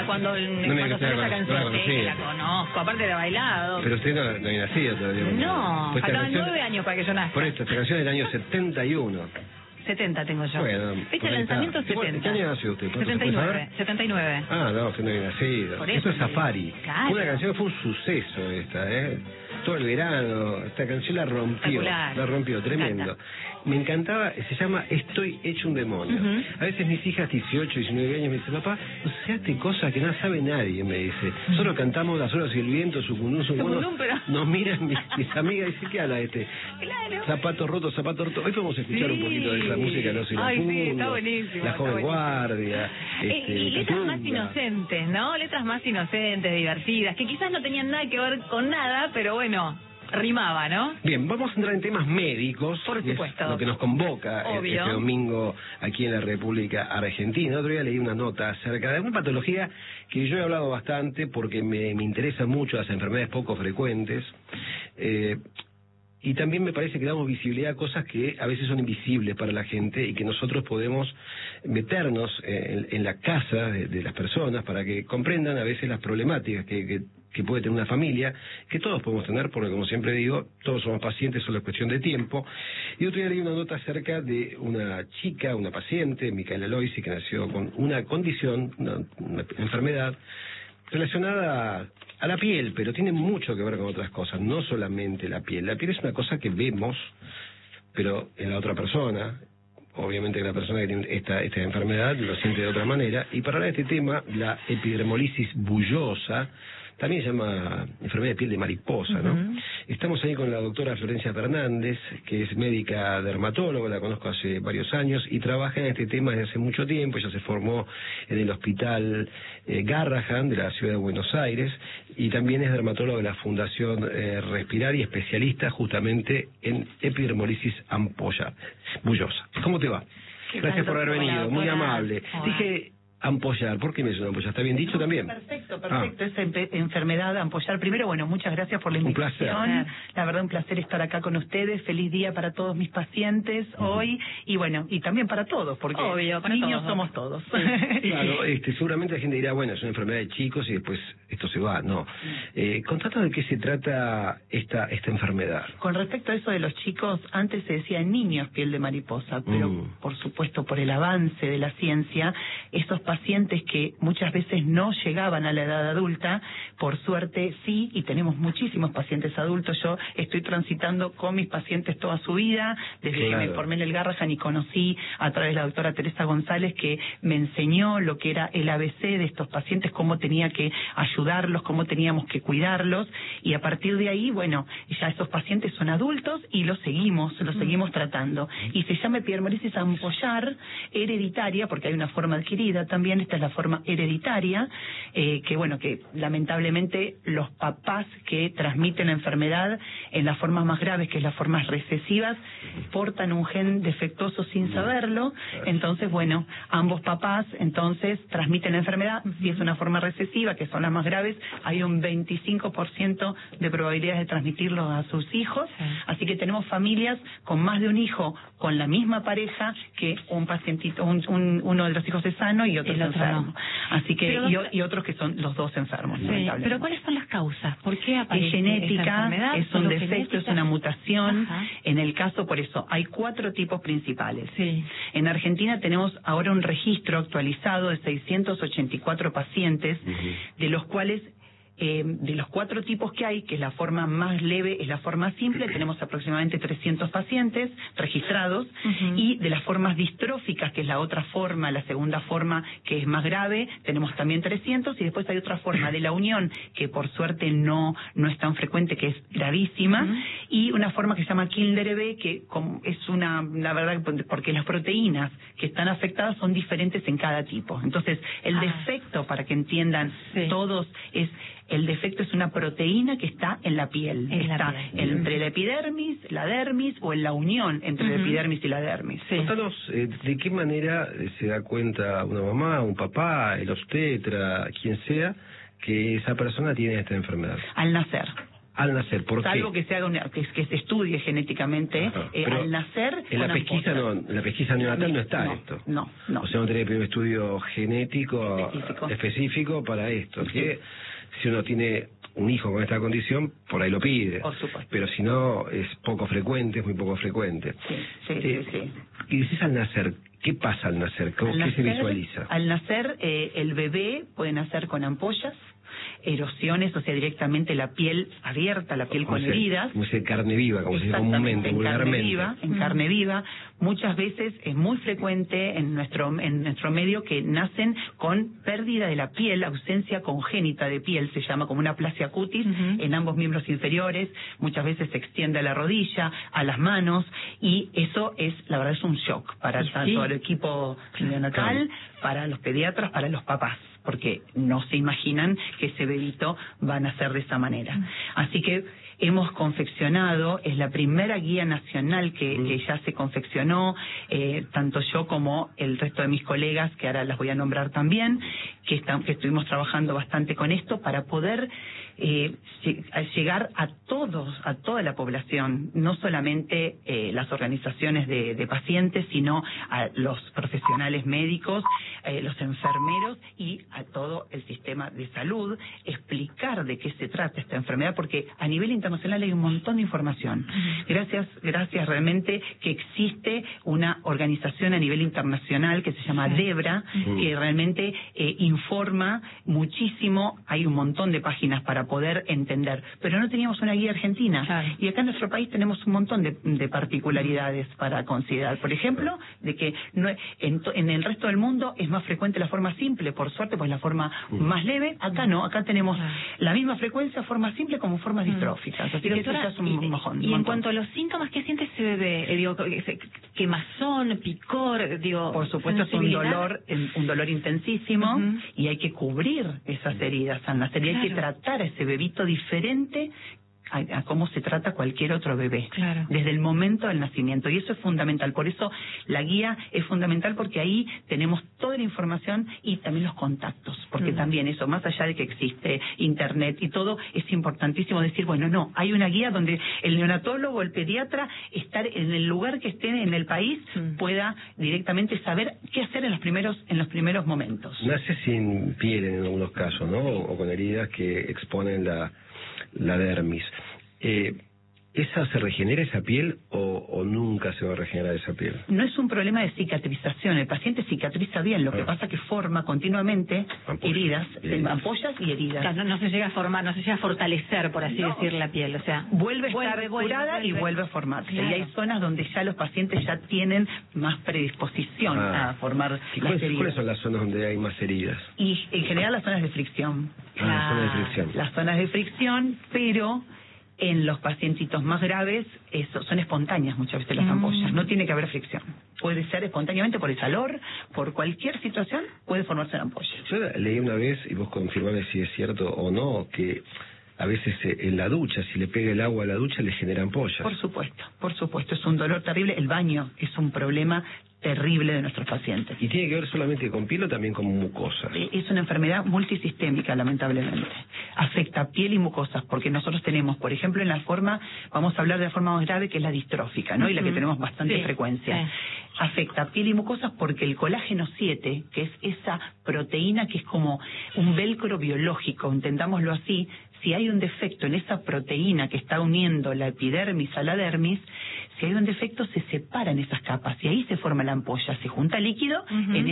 cuando salió esa canción. Sí, la conozco, aparte de bailado. Pero usted no había nacido todavía. No, faltaban 9 años para que yo nazca. Por esto, esta canción es del año 71. 70 tengo yo. Bueno, fecha de lanzamiento 70. ¿Qué año nació usted? 79. Ah, no, usted no había nacido. Esto es Safari. Claro. Una canción que fue un suceso esta, todo el verano, esta canción la rompió, tremendo. Me encantaba, se llama Estoy hecho un demonio. A veces mis hijas, 18, 19 años, me dicen, papá, no seate cosas que no sabe nadie, me dice. Solo cantamos las horas y el viento, sucundún, pero... Nos miran mis amigas y dicen, ¿qué habla este? Claro. Zapato roto. Hoy podemos escuchar un poquito de esa música, no sé, sí, está buenísimo. La joven guardia. Y letras más inocentes, ¿no? Letras más inocentes, divertidas, que quizás no tenían nada que ver con nada, pero bueno, rimaba, ¿no? Bien, vamos a entrar en temas médicos. Por supuesto. Es lo que nos convoca este domingo aquí en la República Argentina. Otro día leí una nota acerca de una patología que yo he hablado bastante porque me interesa mucho, las enfermedades poco frecuentes. Y también me parece que damos visibilidad a cosas que a veces son invisibles para la gente y que nosotros podemos meternos en la casa de las personas para que comprendan a veces las problemáticas que puede tener una familia, que todos podemos tener, porque como siempre digo, todos somos pacientes, solo es cuestión de tiempo. Y otro día leí una nota acerca de una chica, una paciente, Micaela Loisi, que nació con una condición, una enfermedad relacionada a la piel, pero tiene mucho que ver con otras cosas, no solamente la piel. La piel es una cosa que vemos, pero en la otra persona, obviamente que la persona que tiene esta enfermedad lo siente de otra manera. Y para hablar de este tema, la epidermolisis bullosa, también se llama enfermedad de piel de mariposa, ¿no? Estamos ahí con la doctora Florencia Fernández, que es médica dermatóloga, la conozco hace varios años, y trabaja en este tema desde hace mucho tiempo. Ella se formó en el hospital Garrahan de la ciudad de Buenos Aires, y también es dermatóloga de la Fundación Respirar y especialista justamente en epidermolisis bullosa. ¿Cómo te va? Gracias por haber venido, muy amable. Dije ampollar, ¿por qué me suena ampollar? ¿Está bien dicho también? Perfecto. Esa enfermedad, ampollar. Primero, bueno, muchas gracias por la invitación. Un placer. La verdad, un placer estar acá con ustedes. Feliz día para todos mis pacientes hoy. Y bueno, y también para todos, porque niños somos todos. Claro, seguramente la gente dirá, bueno, es una enfermedad de chicos y después esto se va. No. Contanos de qué se trata esta enfermedad. Con respecto a eso de los chicos, antes se decía en niños piel de mariposa, pero por supuesto por el avance de la ciencia, estos pacientes que muchas veces no llegaban a la edad adulta, por suerte sí, y tenemos muchísimos pacientes adultos. Yo estoy transitando con mis pacientes toda su vida, desde que me formé en el Garrahan y conocí a través de la doctora Teresa González, que me enseñó lo que era el ABC de estos pacientes, cómo tenía que ayudarlos, cómo teníamos que cuidarlos, y a partir de ahí, bueno, ya estos pacientes son adultos y los seguimos tratando. Y se llama epidermolisis ampollar hereditaria, porque hay una forma adquirida también. Esta es la forma hereditaria, que lamentablemente los papás que transmiten la enfermedad en las formas más graves, que es las formas recesivas, portan un gen defectuoso sin saberlo. Entonces, bueno, ambos papás entonces transmiten la enfermedad. Si es una forma recesiva, que son las más graves, hay un 25% de probabilidades de transmitirlo a sus hijos. Así que tenemos familias con más de un hijo con la misma pareja, que un pacientito, uno de los hijos es sano y otro es enfermo. Así que, y otros que son los dos enfermos. Pero ¿cuáles son las causas? ¿Por qué aparece es genética, es un defecto, es una mutación. En el caso, por eso, hay 4 tipos principales. En Argentina tenemos ahora un registro actualizado de 684 pacientes, de los cuales de los 4 tipos que hay, que es la forma más leve, es la forma simple, tenemos aproximadamente 300 pacientes registrados, y de las formas distróficas, que es la otra forma, la segunda forma, que es más grave, tenemos también 300, y después hay otra forma de la unión, que por suerte no es tan frecuente, que es gravísima, y una forma que se llama Kinder-B, que es la verdad, porque las proteínas que están afectadas son diferentes en cada tipo. Entonces, el defecto, para que entiendan todos, el defecto es una proteína que está en la piel. Está entre la epidermis, la dermis, o en la unión entre la epidermis y la dermis. Contanos, ¿de qué manera se da cuenta una mamá, un papá, el obstetra, quien sea, que esa persona tiene esta enfermedad? Al nacer. al nacer. ¿Por qué? Salvo que se haga que se estudie genéticamente, al nacer. En la pesquisa neonatal no está esto. No. O sea, no tiene que pedir un estudio genético específico para esto. Que si uno tiene un hijo con esta condición, por ahí lo pide. Por supuesto. Pero si no, es poco frecuente, es muy poco frecuente. Sí. Y decís al nacer, ¿qué pasa al nacer? ¿Qué se visualiza? Al nacer, el bebé puede nacer con ampollas, erosiones, o sea, directamente la piel abierta, la piel con heridas. Como si carne viva, como se dice comúnmente, vulgarmente. En carne viva. Muchas veces es muy frecuente en nuestro medio que nacen con pérdida de la piel, ausencia congénita de piel, se llama como una aplasia cutis en ambos miembros inferiores. Muchas veces se extiende a la rodilla, a las manos, y eso la verdad es un shock para tanto el equipo neonatal, para los pediatras, para los papás, porque no se imaginan que ese bebito va a nacer de esa manera. Así que hemos confeccionado, es la primera guía nacional que ya se confeccionó, tanto yo como el resto de mis colegas, que ahora las voy a nombrar también, que estuvimos trabajando bastante con esto para poder llegar a toda la población, no solamente las organizaciones de pacientes, sino a los profesionales médicos, los enfermeros y a todo el sistema de salud, explicar de qué se trata esta enfermedad, porque a nivel internacional hay un montón de información. Gracias realmente que existe una organización a nivel internacional que se llama DEBRA, que realmente informa muchísimo, hay un montón de páginas para poder entender, pero no teníamos una guía argentina, y acá en nuestro país tenemos un montón de particularidades para considerar. Por ejemplo, de que en el resto del mundo es más frecuente la forma simple, por suerte, pues la forma más leve. Acá no, acá tenemos la misma frecuencia, forma simple como formas distróficas. Así que doctora, eso es un mojón. Y en cuanto a los síntomas, ¿qué siente ese bebé? Digo, quemazón, picor, digo... Por supuesto es un dolor intensísimo, y hay que cubrir esas heridas al nacer, y hay que tratar a ese bebito diferente a cómo se trata cualquier otro bebé, desde el momento del nacimiento, y eso es fundamental. Por eso la guía es fundamental, porque ahí tenemos toda la información y también los contactos, porque también eso, más allá de que existe internet y todo, es importantísimo decir, bueno, no, hay una guía donde el neonatólogo, el pediatra, estar en el lugar que esté en el país, pueda directamente saber qué hacer en los primeros momentos. Nace sin piel en algunos casos, ¿no? O con heridas que exponen la dermis. ¿Esa se regenera esa piel o nunca se va a regenerar esa piel? No es un problema de cicatrización, el paciente cicatriza bien, lo que pasa que forma continuamente heridas, ampollas y heridas. Claro, no se llega a formar, no se llega a fortalecer, por así decir, la piel, o sea... Vuelve a estar curada y vuelve a formarse. Y hay zonas donde ya los pacientes ya tienen más predisposición a formar las heridas. ¿Cuáles son las zonas donde hay más heridas? Y en general las zonas de fricción. Las zonas de fricción. Las zonas de fricción, pero... En los pacientitos más graves son espontáneas muchas veces las ampollas, no tiene que haber fricción. Puede ser espontáneamente por el calor, por cualquier situación puede formarse una ampolla. Yo leí una vez, y vos confirmame si es cierto o no, que a veces en la ducha, si le pega el agua a la ducha, le genera ampollas. Por supuesto, es un dolor terrible. El baño es un problema terrible de nuestros pacientes. ¿Y tiene que ver solamente con piel o también con mucosas? Es una enfermedad multisistémica, lamentablemente. Afecta piel y mucosas, porque nosotros tenemos, por ejemplo, vamos a hablar de la forma más grave, que es la distrófica, ¿no? Y la que tenemos bastante frecuencia. Afecta piel y mucosas porque el colágeno 7, que es esa proteína que es como un velcro biológico, entendámoslo así, si hay un defecto en esa proteína que está uniendo la epidermis a la dermis, si hay un defecto se separan esas capas y ahí se forma la ampolla, se junta líquido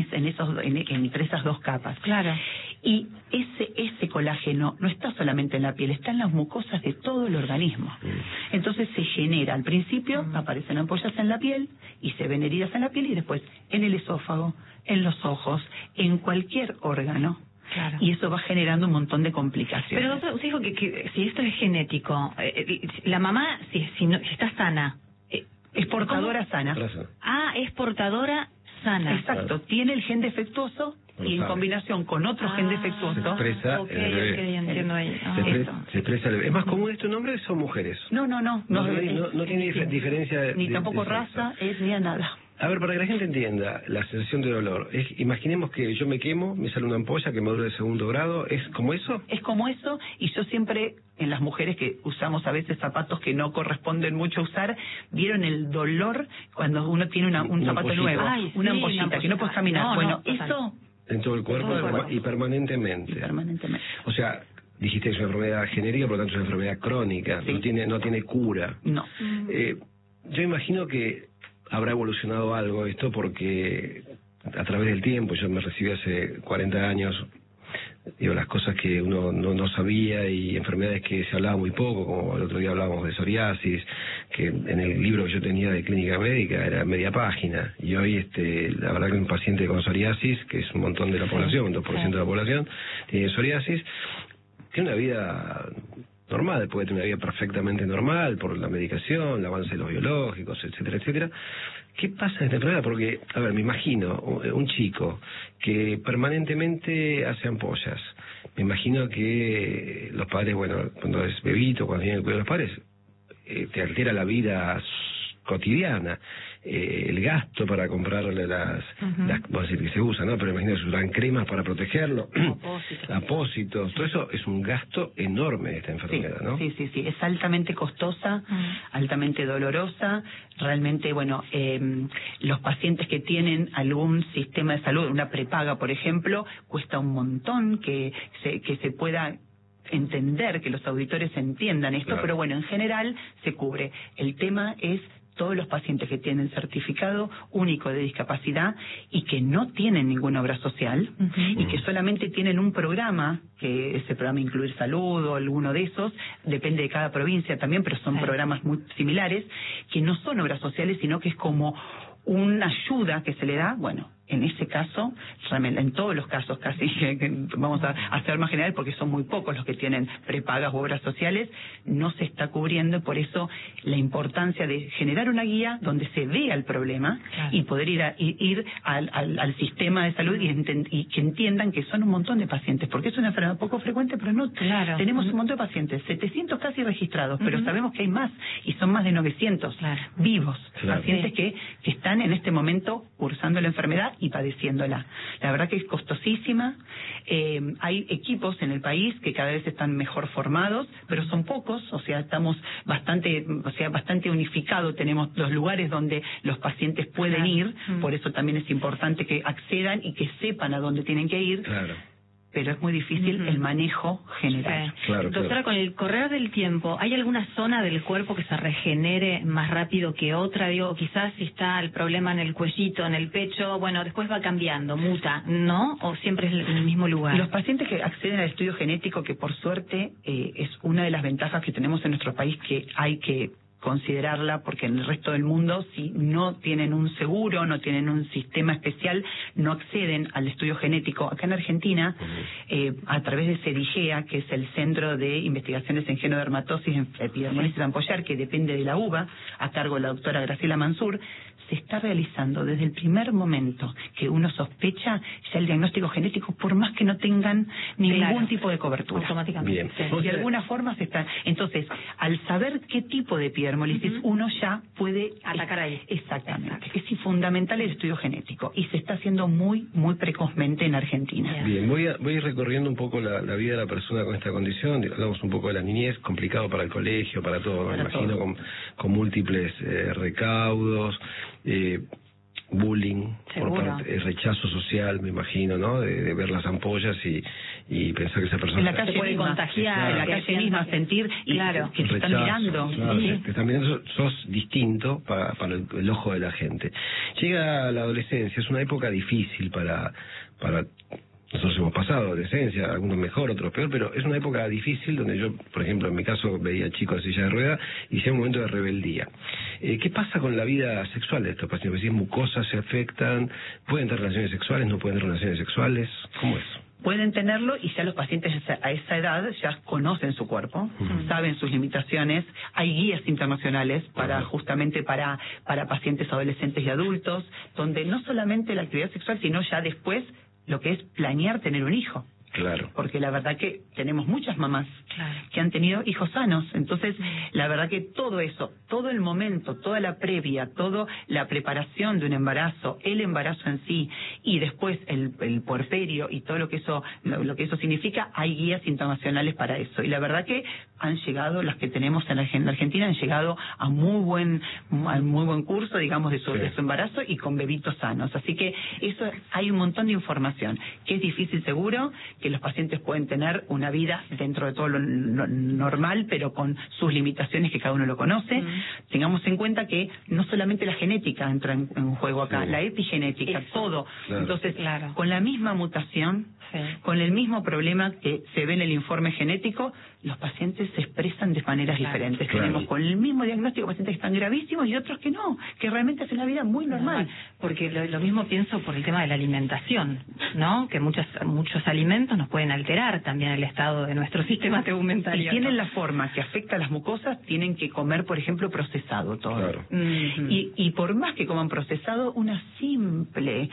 entre esas dos capas. Claro. Y ese colágeno no está solamente en la piel, está en las mucosas de todo el organismo. Entonces se genera, al principio aparecen ampollas en la piel y se ven heridas en la piel, y después en el esófago, en los ojos, en cualquier órgano. Claro. Y eso va generando un montón de complicaciones. Pero usted dijo que si esto es genético, la mamá, si está sana... es portadora sana. Es portadora sana. Exacto, tiene el gen defectuoso y en combinación con otro gen defectuoso. Se expresa el bebé. Se expresa el bebé. ¿Es más común este nombre o son mujeres? No tiene diferencia ni tampoco raza, etnia, nada. A ver, para que la gente entienda la sensación de dolor, imaginemos que yo me quemo, me sale una ampolla, quemadura de 2º grado, ¿es como eso? Es como eso, y yo siempre, en las mujeres que usamos a veces zapatos que no corresponden mucho a usar, ¿vieron el dolor cuando uno tiene un zapato ampollita nuevo? Ay, una sí, ampollita que no puedes caminar. Eso... En todo el cuerpo, y permanentemente. O sea, dijiste que es una enfermedad genérica, por lo tanto es una enfermedad crónica, sí. no tiene cura. No. Yo imagino que habrá evolucionado algo esto porque a través del tiempo, yo me recibí hace 40 años, digo, las cosas que uno no sabía y enfermedades que se hablaba muy poco, como el otro día hablábamos de psoriasis, que en el libro que yo tenía de clínica médica era media página, y hoy la verdad que un paciente con psoriasis, que es un montón de la población, un 2% de la población, tiene psoriasis, tiene una vida normal, puede tener una vida perfectamente normal por la medicación, el avance de los biológicos, etcétera, etcétera. ¿Qué pasa en esta enfermedad? Porque, a ver, me imagino un chico que permanentemente hace ampollas. Me imagino que los padres, bueno, cuando es bebito, cuando viene el cuidado de los padres, te altera la vida cotidiana. El gasto para comprarle las vamos a decir que se usa, ¿no? Pero imagínate, se usan cremas para protegerlo, apósitos, todo eso es un gasto enorme de esta enfermedad, ¿no? Sí, es altamente costosa, altamente dolorosa. Realmente, bueno, los pacientes que tienen algún sistema de salud, una prepaga, por ejemplo, cuesta un montón que se pueda entender, que los auditores entiendan esto, claro. Pero bueno, en general se cubre. El tema es todos los pacientes que tienen certificado único de discapacidad y que no tienen ninguna obra social y que solamente tienen un programa, que ese programa incluye salud o alguno de esos, depende de cada provincia también, pero son programas muy similares, que no son obras sociales, sino que es como una ayuda que se le da, bueno, en ese caso, en todos los casos casi, vamos a hacer más general porque son muy pocos los que tienen prepagas u obras sociales, no se está cubriendo, y por eso la importancia de generar una guía donde se vea el problema, claro. Y poder ir al sistema de salud y que entiendan que son un montón de pacientes, porque es una enfermedad poco frecuente, pero no, claro. Tenemos un montón de pacientes, 700 casi registrados, pero sabemos que hay más, y son más de 900 vivos, pacientes que están en este momento cursando la enfermedad y padeciéndola. La verdad que es costosísima. Hay equipos en el país que cada vez están mejor formados, pero son pocos, o sea, estamos bastante unificados, tenemos los lugares donde los pacientes pueden ir, por eso también es importante que accedan y que sepan a dónde tienen que ir. Claro. Pero es muy difícil el manejo general. Sí. Claro, doctora, con el correr del tiempo, ¿hay alguna zona del cuerpo que se regenere más rápido que otra? Digo, quizás si está el problema en el cuellito, en el pecho, bueno, después va cambiando, muta, ¿no? ¿O siempre es en el mismo lugar? Los pacientes que acceden al estudio genético, que por suerte es una de las ventajas que tenemos en nuestro país, que hay que considerarla, porque en el resto del mundo, si no tienen un seguro, no tienen un sistema especial, no acceden al estudio genético. Acá en Argentina, a través de CEDIGEA, que es el Centro de Investigaciones en Genodermatosis, Epidermolisis Ampollar, que depende de la UBA, a cargo de la doctora Graciela Mansur, se está realizando desde el primer momento que uno sospecha ya el diagnóstico genético, por más que no tengan ningún tipo de cobertura. Automáticamente. Bien. De alguna forma se está. Entonces, al saber qué tipo de epidermolisis, uno ya puede atacar ahí. Exactamente. Es fundamental el estudio genético y se está haciendo muy, muy precozmente en Argentina. Bien, voy a ir recorriendo un poco la vida de la persona con esta condición. Hablamos un poco de la niñez, complicado para el colegio, para todo, me imagino, con múltiples recaudos. Bullying, por parte, rechazo social, me imagino, ¿no? De ver las ampollas y pensar que esa persona en la calle puede contagiar, en la calle misma sentir y que te están mirando. Claro, te están mirando, sos distinto para el ojo de la gente. Llega la adolescencia, es una época difícil para nosotros hemos pasado adolescencia, algunos mejor, otros peor, pero es una época difícil donde yo, por ejemplo, en mi caso veía chicos en silla de ruedas y sea un momento de rebeldía. ¿Qué pasa con la vida sexual de estos pacientes? Si mucosas se afectan, ¿pueden tener relaciones sexuales, no pueden tener relaciones sexuales? ¿Cómo es? Pueden tenerlo y ya los pacientes a esa edad ya conocen su cuerpo, saben sus limitaciones. Hay guías internacionales justamente para pacientes adolescentes y adultos, donde no solamente la actividad sexual, sino ya después lo que es planear tener un hijo. Claro. Porque la verdad que tenemos muchas mamás que han tenido hijos sanos. Entonces, la verdad que todo eso, todo el momento, toda la previa, toda la preparación de un embarazo, el embarazo en sí, y después el puerperio y todo lo que eso significa, hay guías internacionales para eso. Y la verdad que han llegado, las que tenemos en Argentina, han llegado a muy buen curso, digamos, de su embarazo y con bebitos sanos. Así que eso, hay un montón de información, que es difícil seguro, que los pacientes pueden tener una vida dentro de todo lo normal, pero con sus limitaciones que cada uno lo conoce. Tengamos en cuenta que no solamente la genética entra en juego acá, la epigenética, todo. Entonces, con la misma mutación, con el mismo problema que se ve en el informe genético, los pacientes se expresan de maneras diferentes. Tenemos con el mismo diagnóstico pacientes que están gravísimos y otros que no, que realmente hacen una vida muy normal. Porque lo mismo pienso por el tema de la alimentación, ¿no? Que muchos alimentos nos pueden alterar también el estado de nuestro sistema tegumentario. Si tienen la forma que afecta a las mucosas, tienen que comer, por ejemplo, procesado todo. Y por más que coman procesado, un simple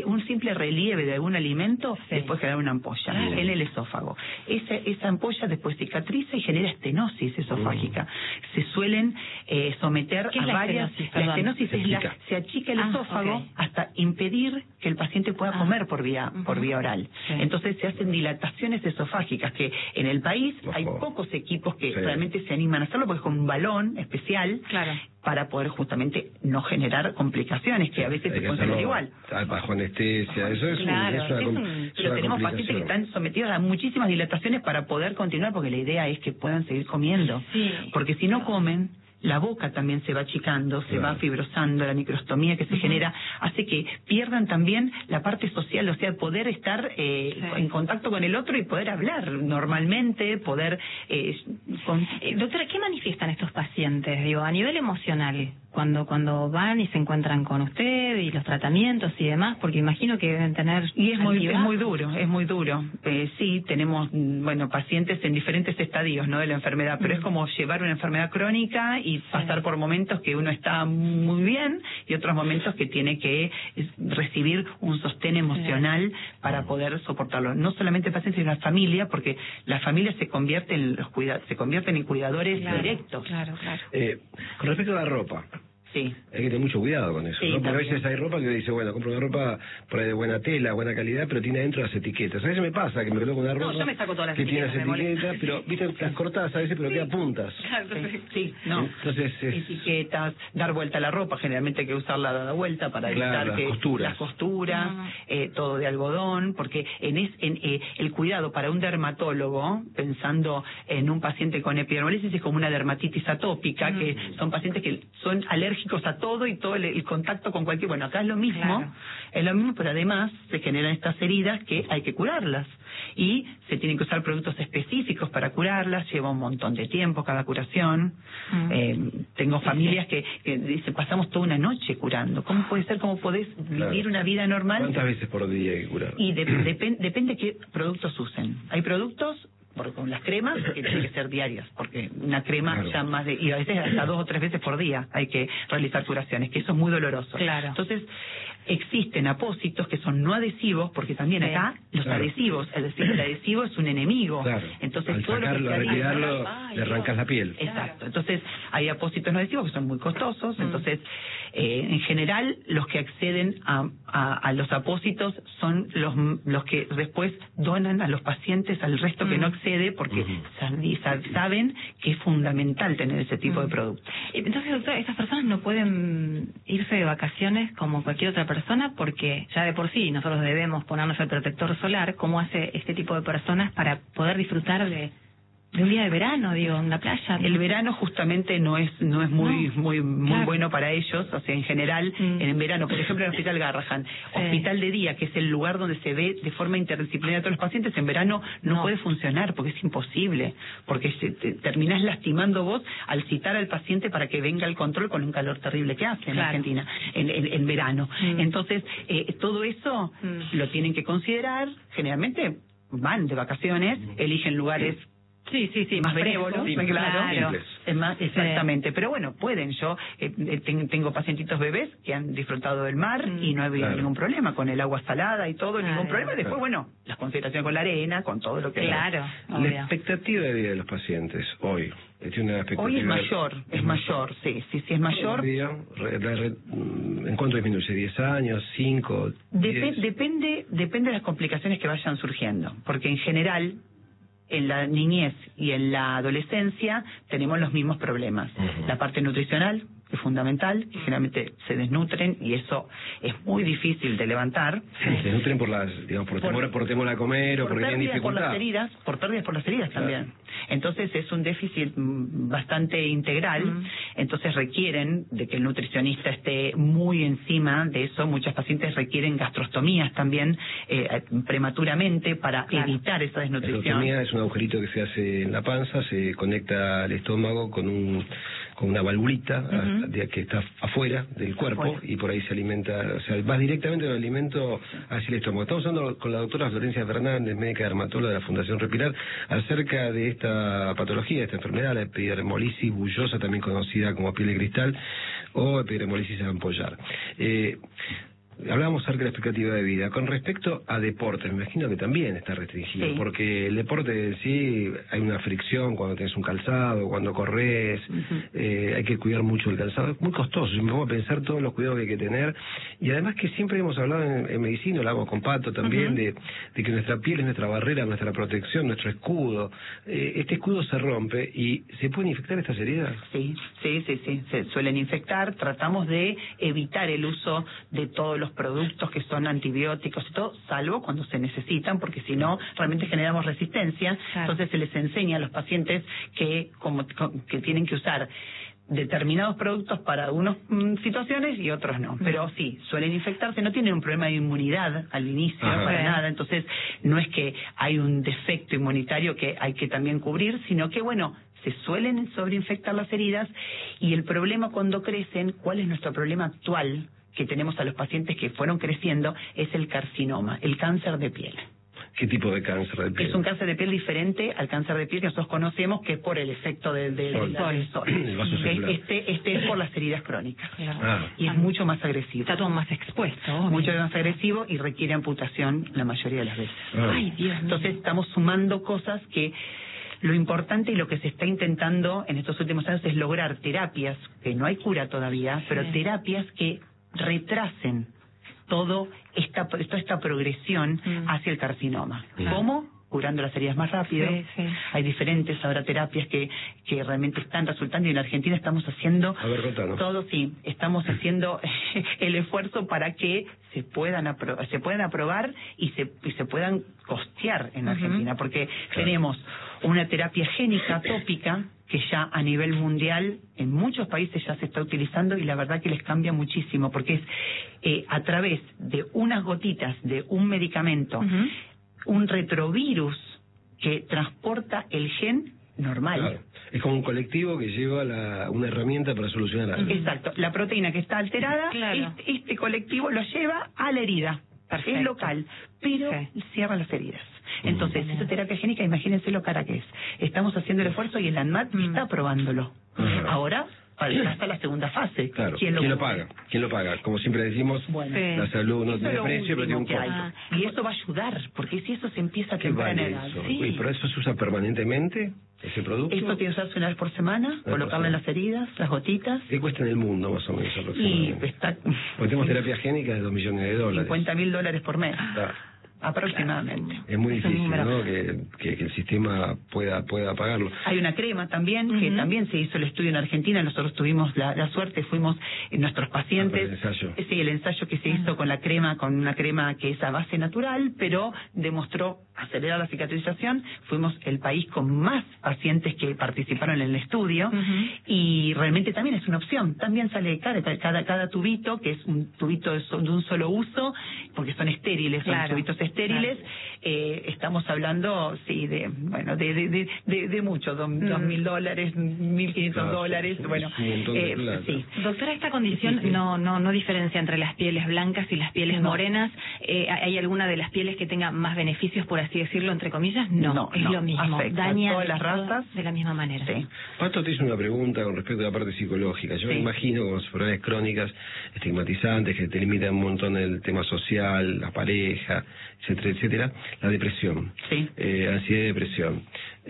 relieve de algún alimento después queda una ampolla en el esófago. Esa ampolla después cicatriza y genera estenosis esofágica. Se suelen someter a varias... La estenosis se achica el esófago hasta impedir que el paciente pueda comer por vía oral. Entonces se hacen dilataciones esofágicas, que en el país hay pocos equipos que realmente se animan a hacerlo, porque es con un balón especial para poder justamente no generar complicaciones, que a veces se pueden tener igual. Bajo anestesia, eso es pero tenemos pacientes que están sometidos a muchísimas dilataciones para poder continuar, porque la idea es que puedan seguir comiendo. Porque si no comen, la boca también se va achicando, se va fibrosando, la microstomía que se genera hace que pierdan también la parte social, o sea, poder estar en contacto con el otro y poder hablar normalmente, poder... Doctora, ¿qué manifiestan estos pacientes? Digo, a nivel emocional, cuando van y se encuentran con usted y los tratamientos y demás, porque imagino que deben tener... Y es muy duro. Sí, tenemos, pacientes en diferentes estadios, ¿no?, de la enfermedad, pero es como llevar una enfermedad crónica y pasar por momentos que uno está muy bien y otros momentos que tiene que recibir un sostén emocional para poder soportarlo. No solamente el paciente, sino la familia, porque la familia se convierte en cuidadores directos. Con respecto a la ropa, hay que tener mucho cuidado con eso, ¿no? Porque a veces hay ropa que dice, compro una ropa por ahí de buena tela, buena calidad, pero tiene adentro las etiquetas. A veces me pasa que me coloco una ropa yo me saco todas las que tiene las etiquetas, pero viste, las cortadas a veces, pero queda puntas. Entonces etiquetas, dar vuelta a la ropa, generalmente hay que usarla dada vuelta para evitar que las costuras, todo de algodón, porque el cuidado para un dermatólogo, pensando en un paciente con epidermolisis, es como una dermatitis atópica, que son pacientes que son alérgicos a todo y todo el contacto con cualquier... acá es lo mismo, pero además se generan estas heridas que hay que curarlas. Y se tienen que usar productos específicos para curarlas, lleva un montón de tiempo cada curación. Tengo familias que dicen, pasamos toda una noche curando. ¿Cómo puede ser? ¿Cómo podés vivir una vida normal? ¿Cuántas veces por día hay que curar? Y depende qué productos usen. Hay productos... con las cremas que tienen que ser diarias, porque una crema ya más de... y a veces hasta 2 o 3 veces por día hay que realizar curaciones, que eso es muy doloroso. Entonces, existen apósitos que son no adhesivos, porque también acá los adhesivos, es decir, el adhesivo es un enemigo. Entonces, al sacarlo, retirarlo, le arrancas la piel. Exacto. Entonces, hay apósitos no adhesivos que son muy costosos. Entonces, en general, los que acceden a los apósitos son los que después donan a los pacientes, al resto que no accede, porque saben que es fundamental tener ese tipo de productos. Entonces, doctora, esas personas no pueden irse de vacaciones como cualquier otra persona, porque ya de por sí nosotros debemos ponernos el protector solar. ¿Cómo hace este tipo de personas para poder disfrutar de un día de verano, en la playa? El verano justamente no es muy bueno para ellos, o sea, en general, en verano, por ejemplo, en el Hospital Garrahan, hospital de día, que es el lugar donde se ve de forma interdisciplinaria a todos los pacientes, en verano no puede funcionar, porque es imposible, porque terminás lastimando vos al citar al paciente para que venga al control con un calor terrible que hace en Argentina, en verano. Entonces, todo eso lo tienen que considerar. Generalmente van de vacaciones, eligen lugares más benévolos, claro. Es más, exactamente. Pero bueno, pueden. Yo tengo pacientitos bebés que han disfrutado del mar y no ha habido ningún problema con el agua salada y todo, ningún problema. Después, bueno, las concentraciones con la arena, con todo lo que... Claro. La expectativa de vida de los pacientes hoy. Hoy es mayor, sí, es mayor. ¿En cuánto disminuye? ¿10 años? ¿5? Depende de las complicaciones que vayan surgiendo, porque en general en la niñez y en la adolescencia tenemos los mismos problemas. La parte nutricional es fundamental, que generalmente se desnutren y eso es muy difícil de levantar. Se desnutren por temor a comer o porque tienen dificultad. Por pérdidas por las heridas también. Entonces es un déficit bastante integral, entonces requieren de que el nutricionista esté muy encima de eso. Muchas pacientes requieren gastrostomías también prematuramente para evitar esa desnutrición. La gastrostomía es un agujerito que se hace en la panza, se conecta al estómago con una valvulita que está afuera del cuerpo y por ahí se alimenta, o sea, va directamente del alimento hacia el estómago. Estamos hablando con la doctora Florencia Fernández, médica dermatóloga de la Fundación Respirar, acerca de esta patología, esta enfermedad, la epidermolisis bullosa, también conocida como piel de cristal o epidermolisis ampollar. Hablábamos acerca de la expectativa de vida. Con respecto a deportes, me imagino que también está restringido, porque el deporte en sí hay una fricción cuando tenés un calzado, cuando corres, hay que cuidar mucho el calzado, es muy costoso. Yo me pongo a pensar todos los cuidados que hay que tener, y además que siempre hemos hablado en medicina, hablamos con Pato también, de que nuestra piel es nuestra barrera, nuestra protección, nuestro escudo. Este escudo se rompe y ¿se pueden infectar estas heridas? Sí, se suelen infectar. Tratamos de evitar el uso de todos los productos que son antibióticos y todo, salvo cuando se necesitan, porque si no, realmente generamos resistencia. Entonces se les enseña a los pacientes que tienen que usar determinados productos para algunas situaciones y otros no. Pero sí, suelen infectarse, no tienen un problema de inmunidad al inicio, para nada. Entonces, no es que hay un defecto inmunitario que hay que también cubrir, sino que, bueno, se suelen sobreinfectar las heridas. Y el problema cuando crecen, ¿cuál es nuestro problema actual que tenemos a los pacientes que fueron creciendo? Es el carcinoma, el cáncer de piel. ¿Qué tipo de cáncer de piel? Es un cáncer de piel diferente al cáncer de piel que nosotros conocemos, que es por el efecto del sol. Este es por las heridas crónicas. Y es mucho más agresivo. Está todo más expuesto. Mucho más agresivo y requiere amputación la mayoría de las veces. Ay, Dios. Entonces estamos sumando cosas que... Lo importante y lo que se está intentando en estos últimos años es lograr terapias, que no hay cura todavía, pero terapias que retrasen toda esta progresión hacia el carcinoma. ¿Cómo? Curando las heridas más rápido. Hay diferentes ahora terapias que realmente están resultando, y en Argentina estamos haciendo estamos haciendo el esfuerzo para que se puedan aprobar y se puedan costear en Argentina, porque tenemos una terapia génica tópica que ya a nivel mundial en muchos países ya se está utilizando, y la verdad que les cambia muchísimo, porque es a través de unas gotitas de un medicamento, un retrovirus que transporta el gen normal. Claro. Es como un colectivo que lleva una herramienta para solucionar algo. Exacto. La proteína que está alterada, este colectivo lo lleva a la herida. Perfecto. Es local, pero cierra las heridas. Entonces, esa terapia génica, imagínense lo cara que es. Estamos haciendo el esfuerzo y el ANMAT está probándolo. Ahora hasta la segunda fase. Claro. ¿Quién lo paga? ¿Quién lo paga? Como siempre decimos, la salud no tiene precio, pero tiene un costo. Y eso va a ayudar, porque si eso se empieza a temprana edad. ¿Y por eso se usa permanentemente ese producto? Esto tiene que usarse una vez por semana, colocarlo en las heridas, las gotitas. ¿Qué cuesta en el mundo más o menos aproximadamente? Porque tenemos terapia génica de $2 millones. $50.000 por mes. Aproximadamente. Es muy difícil, ¿no? Que el sistema pueda pagarlo. Hay una crema también, que también se hizo el estudio en Argentina. Nosotros tuvimos la suerte, fuimos nuestros pacientes. El ensayo. Sí, el ensayo que se hizo con una crema que es a base natural, pero demostró acelerar la cicatrización. Fuimos el país con más pacientes que participaron en el estudio, y realmente también es una opción. También sale cada tubito, que es un tubito de un solo uso, porque son estériles, son tubitos estériles, estériles, estamos hablando, sí, de mucho, $2.000, $1.500, bueno, sí. Doctora, esta condición no diferencia entre las pieles blancas y las pieles morenas. ¿Hay alguna de las pieles que tenga más beneficios, por así decirlo, entre comillas? No, es lo mismo. Daña todas las razas de la misma manera. Sí. Pato te hizo una pregunta con respecto a la parte psicológica. Yo me imagino con enfermedades crónicas estigmatizantes que te limitan un montón el tema social, la pareja, etcétera, etcétera, la depresión, ansiedad y depresión.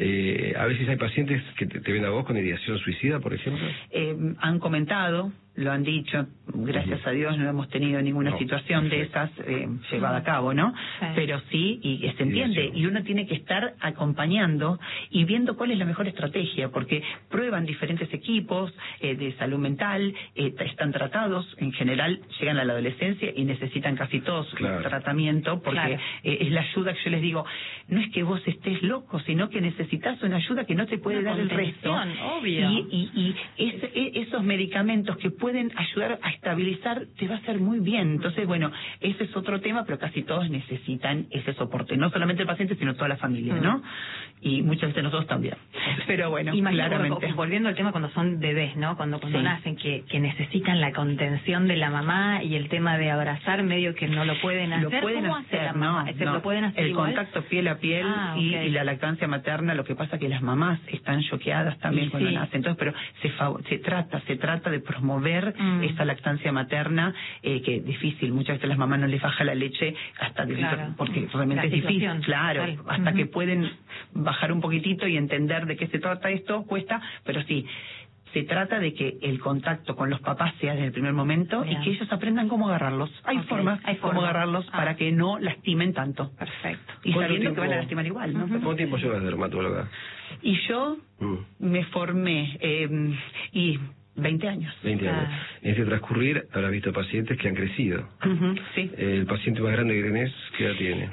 A veces hay pacientes que te ven a vos con ideación suicida, por ejemplo. Han comentado, lo han dicho, gracias a Dios no hemos tenido ninguna situación de esas llevada a cabo, ¿no? Pero sí, y se entiende, y uno tiene que estar acompañando y viendo cuál es la mejor estrategia, porque prueban diferentes equipos de salud mental, están tratados, en general llegan a la adolescencia y necesitan casi todos tratamiento, porque es la ayuda que yo les digo, no es que vos estés loco, sino que necesitas una ayuda que no te puede dar el resto. Obvio. Y esos medicamentos que pueden ayudar a estabilizar te va a hacer muy bien. Entonces, bueno, ese es otro tema, pero casi todos necesitan ese soporte, no solamente el paciente, sino toda la familia, ¿no? Y muchas veces nosotros también. Pero bueno, claramente. Volviendo al tema cuando son bebés, ¿no? Cuando nacen, que necesitan la contención de la mamá y el tema de abrazar, medio que no lo pueden hacer. Lo pueden hacer, no. ¿Lo pueden hacer el igual? Contacto piel a piel y la lactancia materna, lo que pasa que las mamás están choqueadas también cuando nacen. Entonces, pero se trata de promover esa lactancia materna, que es difícil. Muchas veces las mamás no les baja la leche hasta porque realmente es difícil. Hasta que pueden bajar un poquitito y entender de qué se trata esto, cuesta, pero sí. Se trata de que el contacto con los papás sea desde el primer momento y que ellos aprendan cómo agarrarlos. Hay formas cómo agarrarlos para que no lastimen tanto. Perfecto. Y sabiendo que van a lastimar igual, ¿no? ¿Cuánto tiempo llevas de dermatóloga? Y yo me formé 20 años. 20 años. En este transcurrir habrás visto pacientes que han crecido. Sí. El paciente más grande que tenés, ¿qué edad tiene?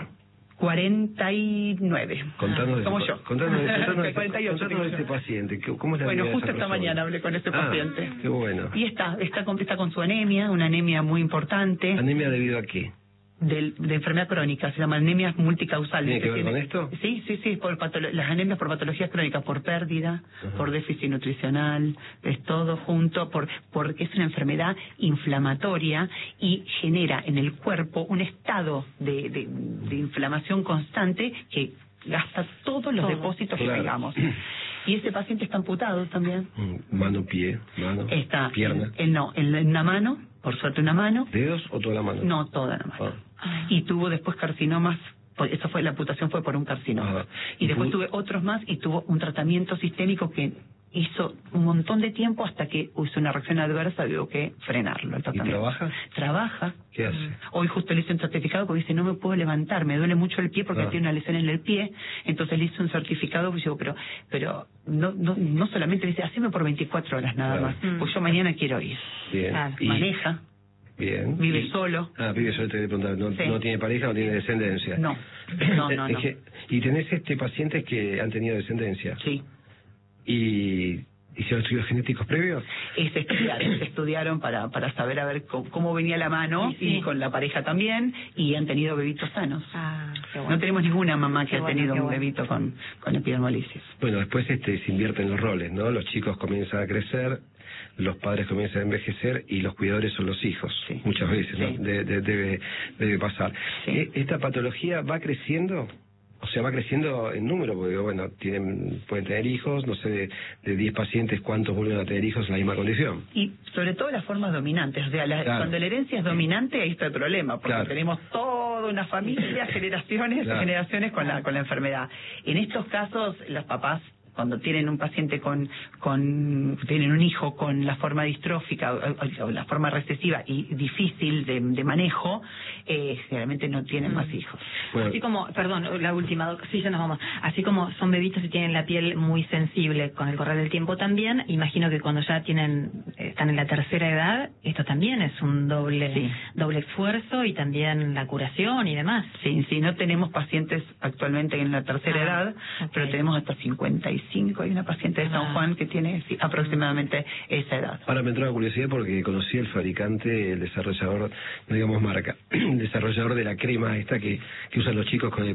49. Contanos como yo. Contanos 48. Contanos de este paciente. ¿Cómo es la vida de justo esa esta persona? mañana hablé con este paciente. Qué bueno. Y está con su anemia, una anemia muy importante. ¿Anemia debido a qué? De enfermedad crónica, se llama anemia multicausal. ¿Tiene que ver con esto? Sí, por las anemias por patologías crónicas, por pérdida, por déficit nutricional, es todo junto, porque es una enfermedad inflamatoria y genera en el cuerpo un estado de inflamación constante que gasta todos los depósitos que tengamos. Y ese paciente está amputado también. Mano, pierna. En una mano, por suerte una mano. ¿Dedos o toda la mano? No, toda la mano. Y tuvo después carcinomas, la amputación fue por un carcinoma. Y después tuve otros más y tuvo un tratamiento sistémico que hizo un montón de tiempo hasta que hizo una reacción adversa, tuvo que frenarlo. ¿Y trabaja? Trabaja. ¿Qué hace? Hoy justo le hice un certificado porque dice, no me puedo levantar, me duele mucho el pie porque tiene una lesión en el pie. Entonces le hice un certificado, pues digo, pero no solamente dice, haceme por 24 horas nada más, pues yo mañana quiero ir. Bien. Maneja. Bien. Vive solo. Vive solo, te voy a preguntar. No tiene pareja, no tiene descendencia. No. ¿Y tenés pacientes que han tenido descendencia? Sí. ¿Y hicieron estudios genéticos previos? Se estudiaron para saber a ver cómo venía la mano y con la pareja también, y han tenido bebitos sanos. Qué bueno. No tenemos ninguna mamá que ha tenido un bebito con epidermolisis. Bueno, después se invierten los roles, ¿no? Los chicos comienzan a crecer, los padres comienzan a envejecer y los cuidadores son los hijos, muchas veces, ¿no? Debe pasar. ¿Esta patología va creciendo? O sea, va creciendo en número, porque bueno, pueden tener hijos, no sé, de 10 pacientes, ¿cuántos vuelven a tener hijos en la misma condición? Y sobre todo las formas dominantes, o sea, cuando la herencia es dominante, ahí está el problema, porque tenemos toda una familia, generaciones con la enfermedad. En estos casos, los papás, cuando tienen un paciente tienen un hijo con la forma distrófica o la forma recesiva y difícil de manejo, generalmente no tienen más hijos. Bueno. Así como, perdón, la última, sí, ya nos vamos. Así como son bebitos y tienen la piel muy sensible con el correr del tiempo también, imagino que cuando ya están en la tercera edad, esto también es un doble esfuerzo y también la curación y demás. Sí, no tenemos pacientes actualmente en la tercera edad, pero tenemos hasta 55 45, hay una paciente de San Juan que tiene aproximadamente esa edad. Ahora me entró la curiosidad porque conocí el fabricante, el desarrollador, no digamos marca, el desarrollador de la crema esta que usan los chicos con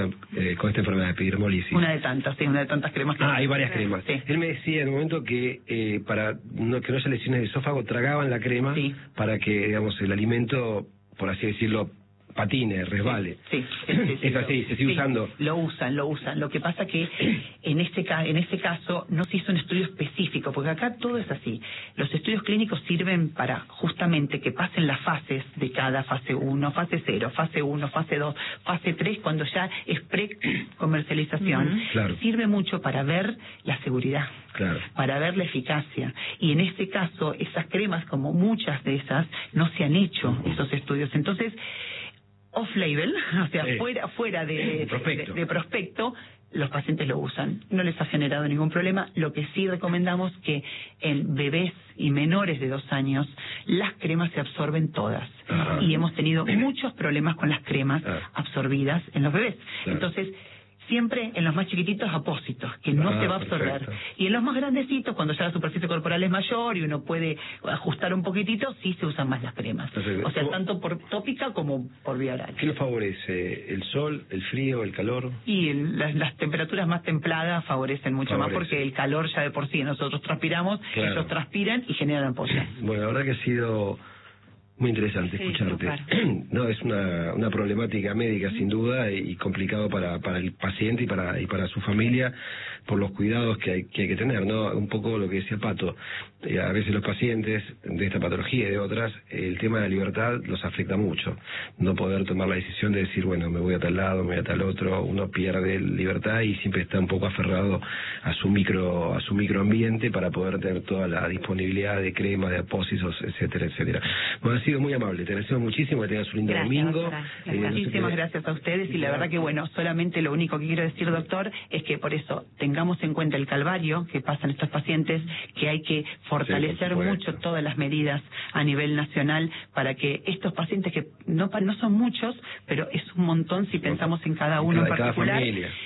con esta enfermedad de epidermolisis. Una de tantas cremas. Hay varias cremas. Sí. Él me decía en un momento que para que no haya lesiones de esófago tragaban la crema para que, digamos, el alimento, por así decirlo, patine, resbale. Sí. Es así, se sigue usando. Lo usan. Lo que pasa que en este caso no se hizo un estudio específico, porque acá todo es así. Los estudios clínicos sirven para justamente que pasen las fases de cada fase 1, fase 0, fase 1, fase 2, fase 3, cuando ya es pre-comercialización. Claro. Sirve mucho para ver la seguridad. Claro. Para ver la eficacia. Y en este caso, esas cremas, como muchas de esas, no se han hecho esos estudios. Entonces, off-label, o sea, fuera de prospecto, los pacientes lo usan. No les ha generado ningún problema. Lo que sí recomendamos que en bebés y menores de 2 años, las cremas se absorben todas. Y hemos tenido muchos problemas con las cremas absorbidas en los bebés. Entonces, siempre en los más chiquititos apósitos, que no se va a absorber. Perfecto. Y en los más grandecitos, cuando ya la superficie corporal es mayor y uno puede ajustar un poquitito, sí se usan más las cremas. Perfecto. O sea, tanto por tópica como por vía oral. ¿Qué lo favorece? ¿El sol, el frío, el calor? Y las temperaturas más templadas favorecen mucho más, porque el calor ya de por sí nosotros transpiramos, ellos transpiran y generan ampollas. Bueno, la verdad que ha sido muy interesante escucharte. No, es una problemática médica sin duda y complicado para el paciente y para su familia por los cuidados que hay que tener, ¿no? Un poco lo que decía Pato, a veces los pacientes de esta patología y de otras, el tema de la libertad los afecta mucho. No poder tomar la decisión de decir, bueno, me voy a tal lado, me voy a tal otro, uno pierde libertad y siempre está un poco aferrado a su microambiente para poder tener toda la disponibilidad de cremas, de apósitos, etcétera, etcétera. Bueno, ha sido muy amable, te agradecemos muchísimo, que tengas un lindo domingo. Muchísimas gracias a ustedes y la verdad que bueno, solamente lo único que quiero decir, doctor, es que por eso tengamos en cuenta el calvario que pasan estos pacientes, que hay que fortalecer mucho todas las medidas a nivel nacional para que estos pacientes, que no son muchos, pero es un montón si pensamos en cada uno en particular,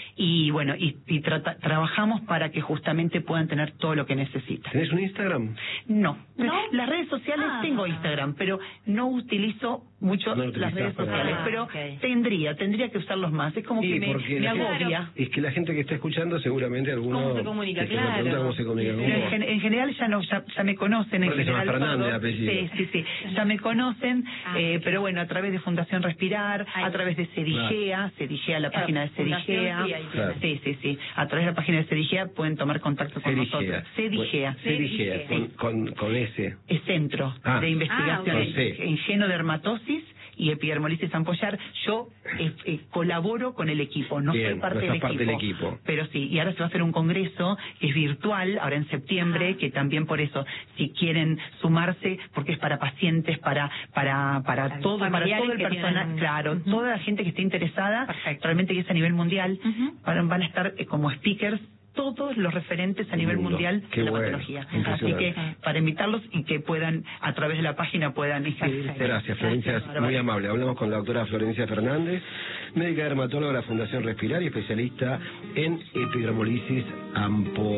y bueno, y trabajamos para que justamente puedan tener todo lo que necesitan. ¿Tenés un Instagram? No. Las redes sociales tengo Instagram, pero no utilizo mucho las redes sociales, pero tendría que usarlos más. Es como que me agobia. Es que la gente que está escuchando seguramente alguno ¿cómo se comunica? ¿Cómo se comunica? En general ya me conocen. En general Fernández, sí, ya me conocen, pero bueno, a través de Fundación Respirar, a través de Cedigea, la página de Cedigea. Sí, a través de la página de Cedigea pueden tomar contacto con nosotros. Cedigea, con ese. Es Centro de Investigación en Genodermatosis y epidermolisis ampollar. Yo colaboro con el equipo, no soy parte del equipo. Pero sí, y ahora se va a hacer un congreso que es virtual, ahora en septiembre, que también por eso, si quieren sumarse, porque es para pacientes, para todo el personal, claro, toda la gente que esté interesada, realmente que es a nivel mundial, van a estar como speakers todos los referentes a nivel mundial de la patología. Así que para invitarlos y que puedan, a través de la página, puedan inscribirse. Gracias, Florencia, muy amable. Hablamos con la doctora Florencia Fernández, médica dermatóloga de la Fundación Respirar y especialista en epidermolisis ampollar.